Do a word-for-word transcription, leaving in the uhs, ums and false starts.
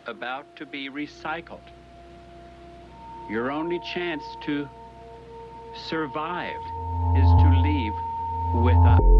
about to be recycled. Your only chance to survive is to leave with us.